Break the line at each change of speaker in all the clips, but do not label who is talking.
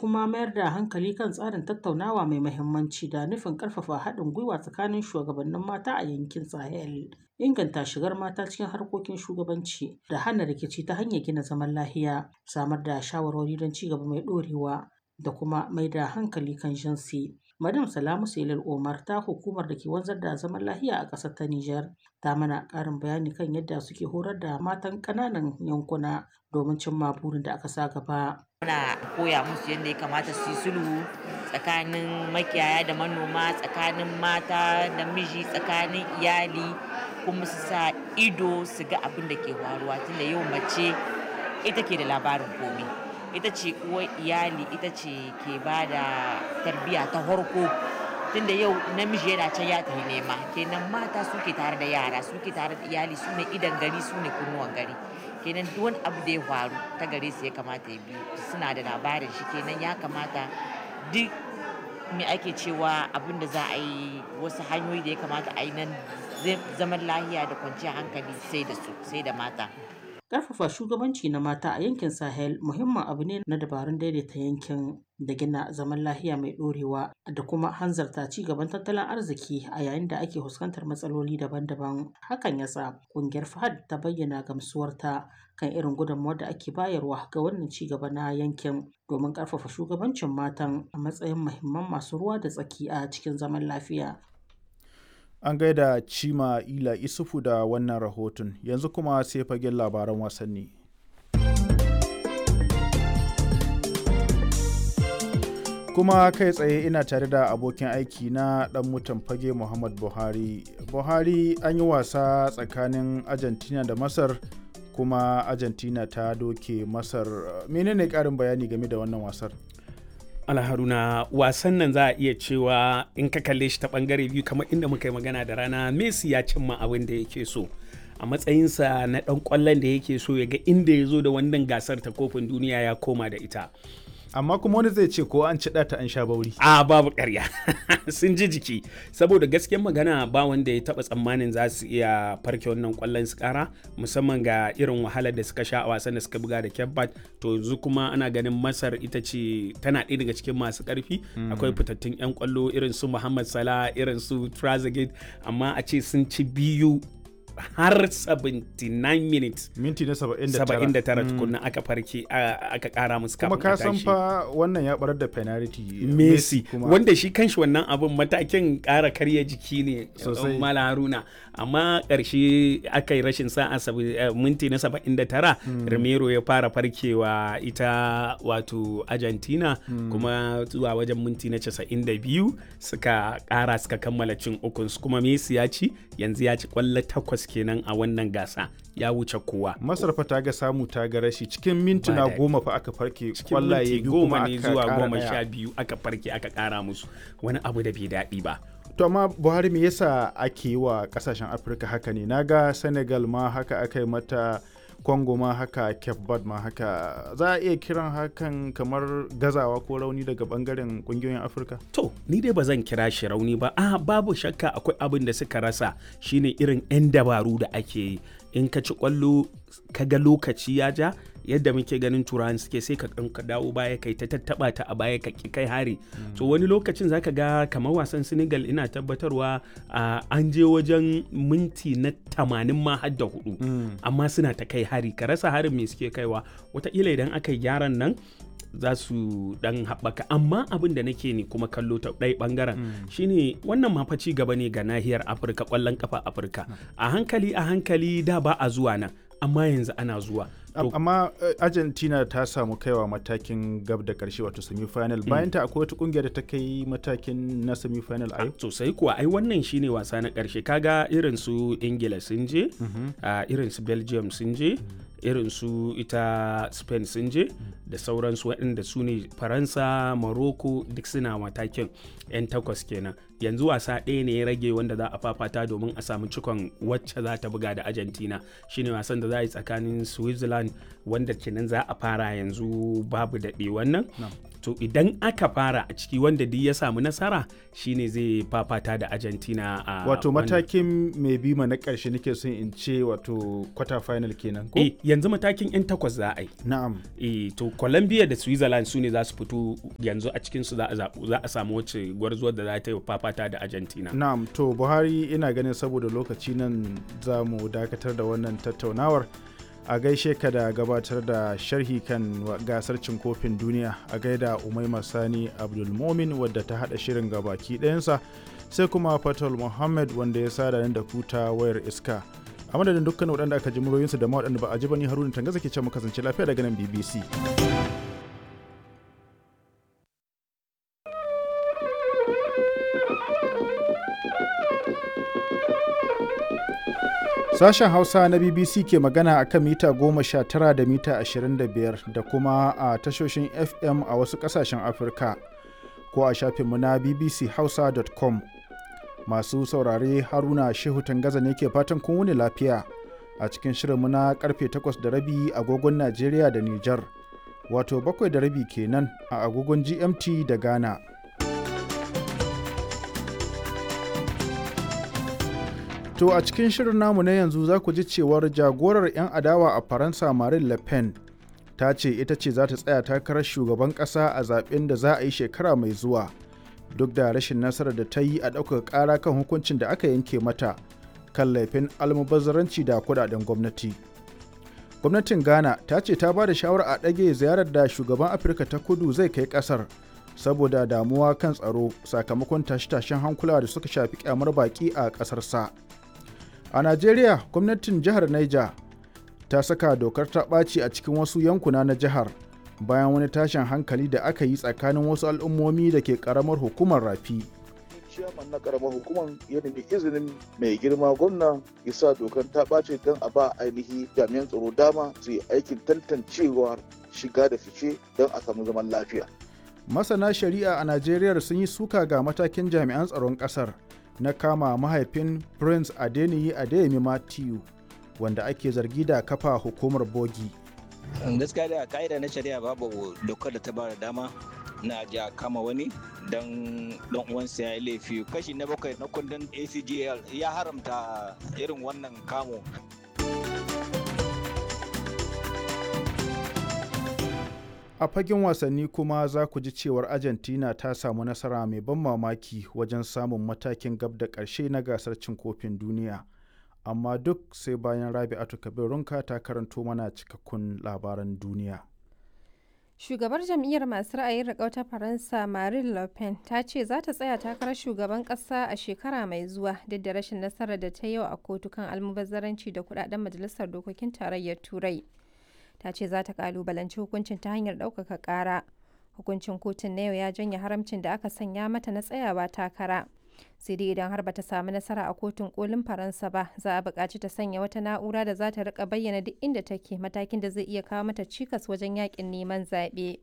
kuma mayar da hankali kan tsarin tattaunawa mai mahimmanci da nufin ƙarfafa haɗin gwiwa tsakanin shugabannin mata a yankin Sahel, inganta shigar mata cikin harkokin shugabanci da hana rikici ta hanyar gina zaman lafiya, samar da shawarwari don ci gaba mai ɗorewa da kuma mai da hankali kan jinsi. Madam Salamu Selil Omar ta hukumar da ke wanzar da zaman lafiya a ƙasar ta Nijar ta mana ƙarin bayani kan yadda suke horar da matan ƙananan yankuna domin cimma burin da aka sa gaba.
Muna koya musu yadda ya kamata su yi sulhu tsakanin makiyaya da manoma, tsakanin mata da miji, tsakanin iyali, kuma su sa ido su ga abin da ke faruwa tunda yau mace ita ke da labarin komai. Ita ce uwar iyali, ita ce ke ba da tarbiyya ta farko tunda yau namiji yana can ya tafi nema, kenan mata suke tare da yara, suke tare da iyali, su ne idon gari, su ne kunnuwan gari. Kenan duk wani abu da ya faru ta gare su ya kamata ya biyu, suna da labarin shi, kenan ya kamata duk me ake cewa abin da za a yi, wasu hanyoyi da ya kamata a yi nan zaman lafiya da kwanciyar hankali sai da su, sai da mata.
Ƙarfafa shugabanci na mata a yankin Sahel muhimmin abu ne na dabarun daidaita yankin da gina zaman lafiya mai ɗorewa da kuma hanzarta ci gaban tattalin arziki a yayin da ake fuskantar matsaloli daban-daban. Hakan ya sa ƙungiyar FAHD ta bayyana gamsuwarta kan irin gudunmawar da ake bayarwa ga wannan ci gaba na yankin domin ƙarfafa shugabancin matan a matsayin muhimman masu ruwa da tsaki a cikin zaman lafiya.
An gaida Cima Ila Isufu da wannan rahoton, yanzu kuma sai fagen labaran wasanni. Kuma kai tsaye ina tare da abokin aiki na ɗan mutan fage Muhammad Buhari. Buhari, an yi wasa tsakanin Argentina da Masar kuma Argentina ta doke Masar. Menene ƙarin bayani game da wannan wasar?
Alharuna, wasan nan za a iya cewa in ka kalle shi ta bangare biyu kamar inda muka yi magana da rana, Messi ya cimma abin da yake so a matsayinsa na ɗan ƙwallon da yake so ya ga inda ya zo da wannan gasar ta kofin duniya ya koma da ita.
Amma kuma wani zai ce ko an ci ta an sha bauri.
A babu ƙarya sun ji jiki, saboda gaskiyar magana ba wanda ya taɓa tsammanin za su iya farke wannan ƙwallon su ƙara, musamman ga irin wahalar da suka sha a wasan da suka buga da Cape Verde. To yanzu kuma ana ganin Masar ita ce tana ɗaya daga cikin masu ƙarfi. Akwai fitattun 'yan ƙwallo irin su Muhammad Salah, irin su Trezeguet, amma a ce sun ci biyu har 79 minutes,
minti na
79 tukunna aka farke aka kara musu kafin
kuma ka san fa wannan ya barar da penalty
Messi wanda shi kanshi wannan abin matakin kara karya jiki ne
sosai,
Mala Haruna, amma karshe aka yi rashin sa'a minti na 79 Romero ya fara farkewa ita wato Argentina, kuma zuwa wajen minti na 92 suka kara suka kammala cin ukunsu, kuma Messi ya ci yanzu ya ci kwallo 8 kenan a wannan gasa, ya wuce kowa.
Masar fa ta ga samu ta ga rashi cikin mintuna 10 fa aka farke kwallaye biyu
kuma ne zuwa 12 aka farke aka kara musu, wani abu da bai daɗi ba.
To amma Buhari, me yasa ake yi wa kasashen Afirka haka ne? Naga Senegal ma haka aka yi mata, Congo ma haka, Cape Verde ma haka. Za a iya kiran hakan kamar gazawa ko rauni daga bangaren kungiyoyin Afirka?
To, ni dai ba zan kira shi rauni ba. Babu shakka akwai abin da suka rasa, shine irin 'yan dabaru da ake yi. In ka ci kwallo ka ga lokaci ya ja, yadda muke ganin turawan suke, sai ka dawo baya kai ta tattaba ta a baya ka kai hari. To wani lokacin zaka ga kamar wasan Senegal, ina tabbatarwa an je wajen minti na 80 ma har da 4, amma suna ta kai hari, ka rasa harin me suke kaiwa. Wataƙila idan aka yi gyaran nan za su dan haɓaka, amma abin da nake ne kuma kallo ta ɗaya ɓangaren shine wannan mafaci gaba ne ga nahiyar Afirka, ƙwallon ƙafa Afirka. A hankali da ba a zuwa nan, amma yanzu ana zuwa.
Amma Argentina ta samu kaiwa matakin gab da karshe wato semi-final, bayan ta akwai wata kungiyar da ta kai matakin na semi-final a yau.
Sosai kuwa, ai wannan shine wasa na karshe, kaga irin su Ingila sun je, irin su Belgium sun je, irin su ita Spain sun je, da sauransu waɗanda su ne Faransa, Morocco, duk suna matakin 'yan takwas kenan. Yanzu wasa ɗaya ne ya rage wanda za a fafata domin a samu cikon wacce za ta buga da Argentina, shine wasan da za a yi tsakanin Switzerland, wanda kenan za a fara yanzu babu daɗe wannan. to idan aka fara a ciki wanda duk ya samu nasara shine zai fafata da Argentina a
wato matakin mai bima na ƙarshe nake son in ce wato quarter final kenan ko
yanzu matakin 'yan takwas za a yi.
Na'am.
To Colombia da Switzerland su ne za su fito yanzu a cikin su za a samu wacce gwarzuwar da za ta yi fafata da Argentina.
Na'am, to Buhari ina ganin saboda lokaci nan za mu dakatar da wannan tattaunawar. A gaishe ka da gabatar da sharhi kan gasar cin kofin duniya, a gaida Umaima Sani Abdulmomin wadda ta hada shirin gabaki ɗayansa, sai kuma Fatal Muhammad wanda ya sada nan da kuta wayar iska. A madadin dukkan waɗanda aka ji muryoyinsu da ma waɗanda ba a ji ba, ni Haruna Tangaza ke ce mu kasance lafiya daga nan BBC. Sashen Hausa na BBC ke magana a kan mita 19 da mita 25 da kuma a tashoshin FM a wasu ƙasashen Afirka ko a shafinmu na bbchausa.com. Masu saurare Haruna Shehu Tangaza ne ke fatan kun wuni lafiya a cikin shirinmu na karfe 8:30 agogon Najeriya da Nijar, wato 7:30 kenan a agogon GMT da Ghana. To a cikin shirin namu na yanzu za ku ji cewar jagorar 'yan adawa a Faransa Marine Le Pen ta ce ita ce za ta tsaya takarar shugaban ƙasa a zaɓen da za a yi shekara mai zuwa, duk da rashin nasarar da ta yi a ɗaukar ƙara kan hukuncin da aka yanke mata kan laifin almubazzaranci da kuɗaɗen gwamnati. Gwamnatin Ghana ta ce ta ba da shawarar a ɗage ziyarar da shugaban Afirka ta Kudu zai kai ƙasar saboda damuwa kan tsaro sakamakon tashe-tashen hankula da suka shafi kyamar baƙi a ƙasarsa. A Najeriya, gwamnatin jihar Niger ta saka dokar ta ɓaci a cikin wasu yankuna na jihar bayan wani tashin hankali da aka yi tsakanin wasu al'ummomi da ke ƙaramar hukumar Rafi.
Ciyaman na ƙaramar hukumar ya nemi izinin mai girma gwamna ya sa dokar ta ɓaci don a ba ainihi jami'an tsaro dama su yi aikin tantancewar shiga da fice don a samu zaman lafiya.
Masana shari'a a Najeriya sun yi suka ga matakin jami'an tsaron ƙasar na kama mahaifin Prince Adeniyi Adeyemi Matthew wanda ake zargi da kafa hukumar bogi.
Gaskiya da ka'ida na shari'a babu dokar da ta ba da dama na ja kama wani don dan uwansa ya yi laifi. Kashi na 7 na kundin ACGL ya haramta irin wannan kamo.
A fagen wasanni kuma za ku ji cewar Argentina ta samu nasara mai ban mamaki wajen samun matakin gab da ƙarshe na gasar cin kofin duniya. Amma duk sai bayan Rabi'atu Kabir Runka ta karanto mana cikakkun labaran duniya.
Shugabar jam'iyyar masu ra'ayin riƙau ta Faransa Marine Le Pen ta ce za ta tsaya takarar shugaban ƙasa a shekara mai zuwa duk da rashin nasarar da ta yi a kotu kan almubazzaranci da kuɗaɗen Majalisar Dokokin Tarayyar Turai. Ta ce za ta kalubalanci hukuncin ta hanyar ɗaukaka ƙara. Hukuncin kotun na yau ya janye haramcin da aka sanya mata na tsayawa takara. Sai dai idan har bata samu nasara a kotun kolin Faransa ba, za a buƙaci ta sanya wata na'ura da za ta rika bayyana duk inda take, matakin da zai iya kawo mata cikas wajen yakin neman zaɓe.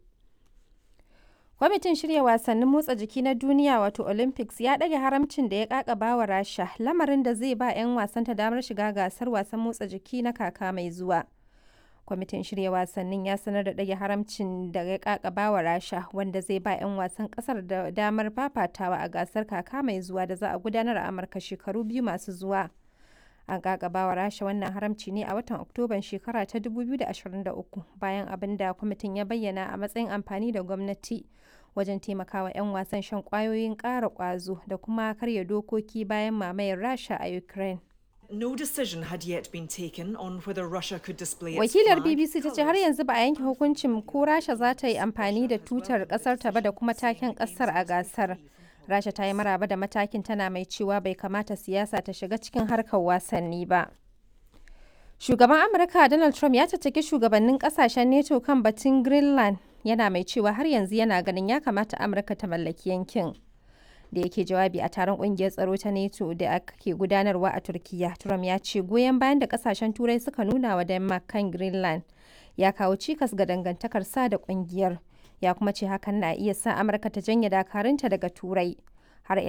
Kwamitin shirya wasannin motsa jiki na duniya wato Olympics ya ɗage haramcin da ya ƙaƙaba wa Rasha, lamarin da zai ba 'yan wasanta damar shiga gasar wasan motsa jiki na kaka mai zuwa. Kwamitin shirya wasannin ya sanar da ɗage haramcin da ya ƙaƙaba wa Rasha, wanda zai ba 'yan wasan ƙasar da damar fafatawa a gasar kaka mai zuwa da za a gudanar a Amurka shekaru 2 masu zuwa. An ƙaƙaba wa Rasha wannan haramci ne a watan Oktoban shekara ta 2023 bayan abin da kwamitin ya bayyana a matsayin amfani da gwamnati wajen taimakawa 'yan wasan shan ƙwayoyin ƙara ƙwazo da kuma karya dokoki bayan mamayar Rasha a Ukraine.
No decision had yet been taken on whether Russia could display its
Wakilar
flag,
BBC ta ce har yanzu ba a yanke hukuncin ko Rasha za ta yi amfani da tutar kasar ta ba da kuma taken kasar a gasar. Rasha ta yi maraba da matakin, tana mai cewa bai kamata siyasa ta shiga cikin harkar wasanni ba. Shugaban Amurka Donald Trump ya caccaki shugabannin kasashen NATO kan batun Greenland, yana mai cewa har yanzu yana ganin ya kamata Amurka ta mallaki yankin. Da yake jawabi a taron kungiyar tsaro ta NATO da ake gudanarwa a Turkiya, Trump ya ce goyon bayan da kasashen Turai suka nuna wa Denmark kan Greenland ya kawo cikas ga dangantakar sa da kungiyar. Ya kuma ce hakan na iya sa Amurka ta janye dakarunta daga Turai.